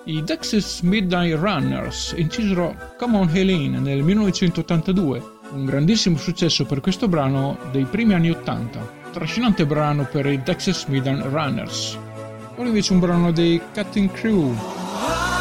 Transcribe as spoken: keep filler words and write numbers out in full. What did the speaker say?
I Dexys Midnight Runners incisero Come On Helene nel millenovecentottantadue, un grandissimo successo per questo brano dei primi anni ottanta, trascinante brano per i Dexys Midnight Runners. Ora invece un brano dei Cutting Crew.